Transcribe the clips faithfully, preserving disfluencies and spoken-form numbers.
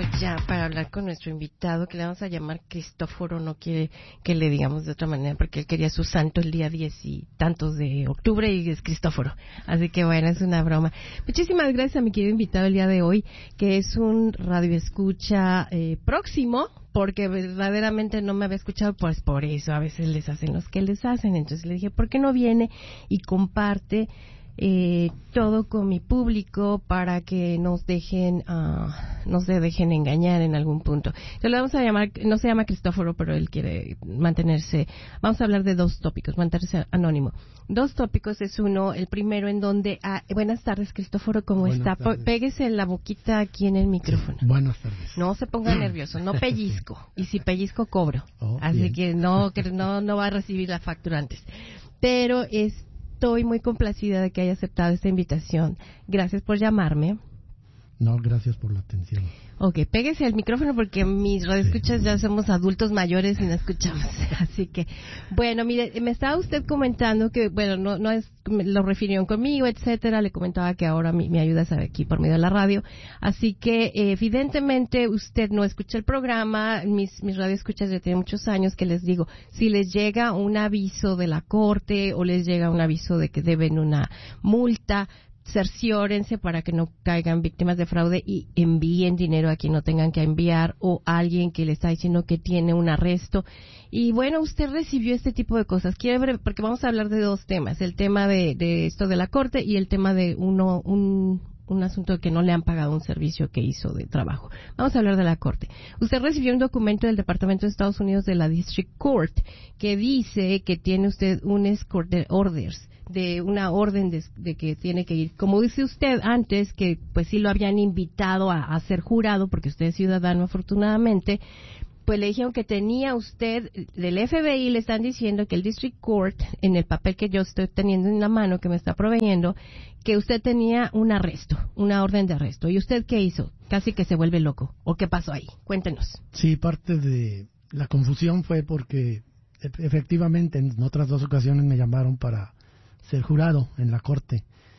ya para hablar con nuestro invitado, que le vamos a llamar Cristóforo, no quiere que le digamos de otra manera, porque él quería su santo el día diez y tantos de octubre y es Cristóforo. Así que bueno, es una broma. Muchísimas gracias a mi querido invitado el día de hoy, que es un radioescucha eh, próximo, porque verdaderamente no me había escuchado, pues por eso a veces les hacen los que les hacen. Entonces le dije, ¿por qué no viene y comparte eh, todo con mi público para que nos dejen, uh, no se dejen engañar en algún punto? Entonces le vamos a llamar, no se llama Cristóforo, pero él quiere mantenerse, vamos a hablar de dos tópicos, mantenerse anónimo. Dos tópicos es uno, el primero en donde, ah, buenas tardes Cristóforo, ¿cómo buenas está? Tardes. Péguese la boquita aquí en el micrófono. Sí, buenas tardes. No se ponga nervioso, no pellizco, y si pellizco cobro, oh, así bien. que no, que no, no va a recibir la factura antes. Pero estoy muy complacida de que haya aceptado esta invitación. Gracias por llamarme. No, gracias por la atención. Ok, péguese al micrófono porque mis radioescuchas sí. Ya somos adultos mayores y no escuchamos. Así que, bueno, mire, me estaba usted comentando que, bueno, no no es, lo refirieron conmigo, etcétera. Le comentaba que ahora mi, me ayuda a saber aquí por medio de la radio. Así que, eh, evidentemente, usted no escucha el programa. Mis, mis radioescuchas ya tienen muchos años que les digo, si les llega un aviso de la corte o les llega un aviso de que deben una multa, cerciórense para que no caigan víctimas de fraude y envíen dinero a quien no tengan que enviar o a alguien que le está diciendo que tiene un arresto. Y bueno, usted recibió este tipo de cosas. Quiero ver, porque vamos a hablar de dos temas, el tema de, de esto de la corte y el tema de uno, un, un asunto de que no le han pagado un servicio que hizo de trabajo. Vamos a hablar de la corte. Usted recibió un documento del Departamento de Estados Unidos de la District Court que dice que tiene usted un escort de orders, de una orden de, de que tiene que ir, como dice usted antes, que pues sí lo habían invitado a, a ser jurado, porque usted es ciudadano afortunadamente, pues le dijeron que tenía usted, del F B I le están diciendo que el District Court, en el papel que yo estoy teniendo en la mano, que me está proveyendo, que usted tenía un arresto, una orden de arresto. ¿Y usted qué hizo? Casi que se vuelve loco. ¿O qué pasó ahí? Cuéntenos. Sí, parte de la confusión fue porque efectivamente en otras dos ocasiones me llamaron para ser jurado en la corte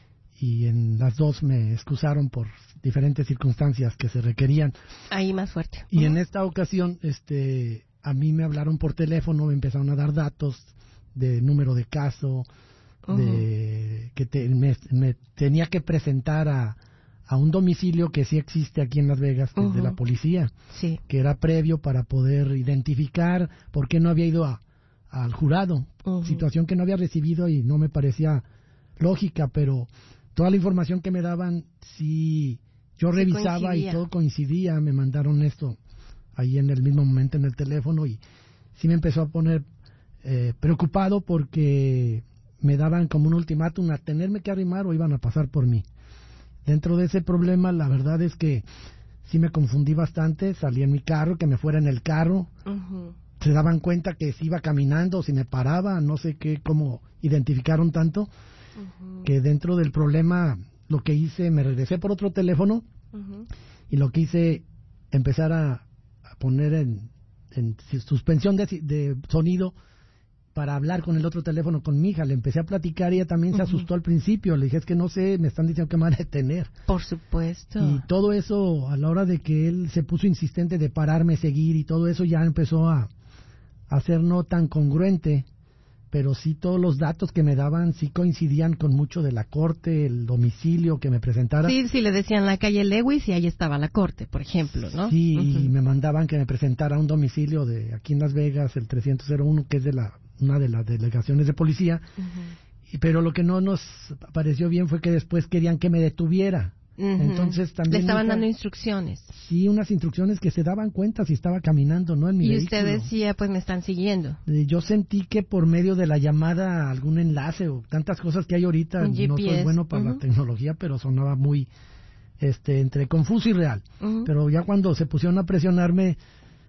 y en las dos me excusaron por diferentes circunstancias que se requerían. Ahí más fuerte. Y uh-huh. En esta ocasión este a mí me hablaron por teléfono, me empezaron a dar datos de número de caso, uh-huh. de que te, me, me tenía que presentar a, a un domicilio que sí existe aquí en Las Vegas, que uh-huh. es de la policía, sí. que era previo para poder identificar por qué no había ido a al jurado, uh-huh. situación que no había recibido y no me parecía lógica, pero toda la información que me daban, sí, yo sí revisaba coincidía. Y todo coincidía, me mandaron esto ahí en el mismo momento en el teléfono y sí me empezó a poner eh, preocupado porque me daban como un ultimátum a tenerme que arrimar o iban a pasar por mí. Dentro de ese problema, la verdad es que sí me confundí bastante, salí en mi carro, que me fuera en el carro, uh-huh. se daban cuenta que si iba caminando, si me paraba, no sé qué, cómo identificaron tanto, uh-huh. que dentro del problema lo que hice, me regresé por otro teléfono, uh-huh. y lo que hice, empezar a, a poner en, en suspensión de, de sonido para hablar con el otro teléfono con mi hija. Le empecé a platicar y ella también uh-huh. se asustó al principio. Le dije, es que no sé, me están diciendo que me van a detener. Por supuesto. Y todo eso, a la hora de que él se puso insistente de pararme, seguir y todo eso, ya empezó a hacer no tan congruente, pero sí todos los datos que me daban sí coincidían con mucho de la corte, el domicilio que me presentara. Sí, sí, le decían la calle Lewis y ahí estaba la corte, por ejemplo, ¿no? Sí, uh-huh. y me mandaban que me presentara un domicilio de aquí en Las Vegas, el trescientos uno, que es de la una de las delegaciones de policía, uh-huh. y, pero lo que no nos pareció bien fue que después querían que me detuviera. Uh-huh. Entonces también le estaban hija, dando instrucciones. Sí, unas instrucciones que se daban cuenta si estaba caminando, ¿no? En mi y vehículo. Usted decía, pues me están siguiendo. Eh, yo sentí que por medio de la llamada, algún enlace o tantas cosas que hay ahorita, un no G P S. soy bueno para uh-huh. la tecnología, pero sonaba muy este entre confuso y real. Uh-huh. Pero ya cuando se pusieron a presionarme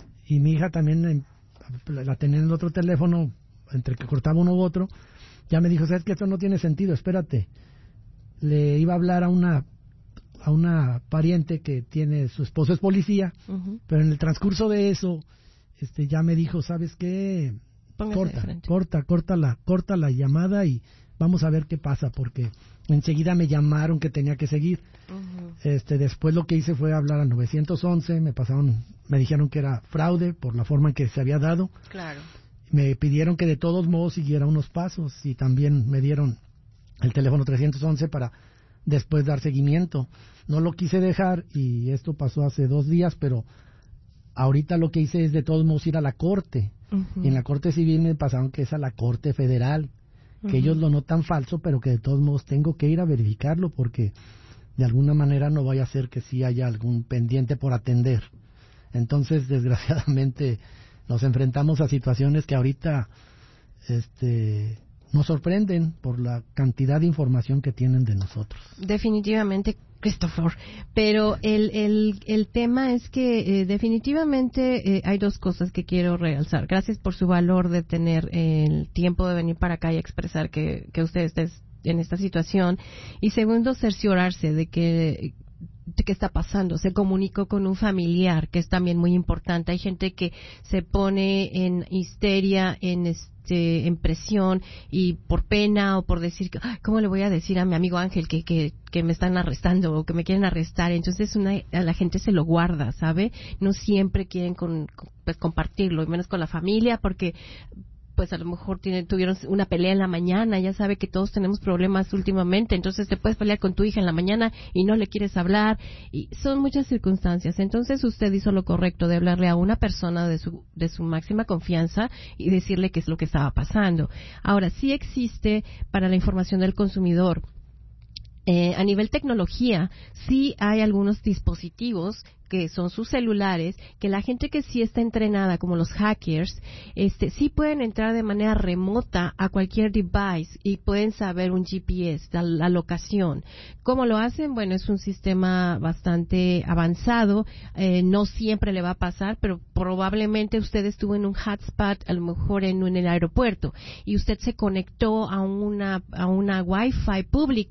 y mi hija también la tenía en el otro teléfono, entre que cortaba uno u otro, ya me dijo, sabes que esto no tiene sentido, espérate. Le iba a hablar a una a una pariente que tiene, su esposo es policía, uh-huh. pero en el transcurso de eso, este ya me dijo, ¿sabes qué? Póngase corta, corta, corta la, corta la llamada y vamos a ver qué pasa, porque enseguida me llamaron que tenía que seguir. Uh-huh. Este, después lo que hice fue hablar al nueve once, me pasaron, me dijeron que era fraude por la forma en que se había dado. Claro. Me pidieron que de todos modos siguiera unos pasos y también me dieron el teléfono trescientos once para después dar seguimiento. No lo quise dejar y esto pasó hace dos días, pero ahorita lo que hice es de todos modos ir a la corte. Uh-huh. Y en la corte civil me pasaron que es a la corte federal, que uh-huh. ellos lo notan falso, pero que de todos modos tengo que ir a verificarlo porque de alguna manera no vaya a ser que sí haya algún pendiente por atender. Entonces, desgraciadamente, nos enfrentamos a situaciones que ahorita este, nos sorprenden por la cantidad de información que tienen de nosotros. Definitivamente, Christopher, pero el, el, el tema es que eh, definitivamente eh, hay dos cosas que quiero realzar. Gracias por su valor de tener el tiempo de venir para acá y expresar que, que usted esté en esta situación. Y segundo, cerciorarse de que de qué está pasando. Se comunicó con un familiar, que es también muy importante. Hay gente que se pone en histeria, en este, en presión y por pena o por decir que, ¿cómo le voy a decir a mi amigo Ángel que, que, que me están arrestando o que me quieren arrestar? Entonces una, a la gente se lo guarda, ¿sabe? No siempre quieren con, pues, compartirlo, y menos con la familia, porque pues a lo mejor tienen, tuvieron una pelea en la mañana, ya sabe que todos tenemos problemas últimamente, entonces te puedes pelear con tu hija en la mañana y no le quieres hablar, y son muchas circunstancias. Entonces usted hizo lo correcto de hablarle a una persona de su, de su máxima confianza y decirle qué es lo que estaba pasando. Ahora, sí existe para la información del consumidor, eh, a nivel tecnología, sí hay algunos dispositivos que son sus celulares, que la gente que sí está entrenada, como los hackers, este, sí pueden entrar de manera remota a cualquier device y pueden saber un G P S, la, la locación. ¿Cómo lo hacen? Bueno, es un sistema bastante avanzado, eh, no siempre le va a pasar, pero probablemente usted estuvo en un hotspot, a lo mejor en, en el aeropuerto, y usted se conectó a una, a una Wi-Fi pública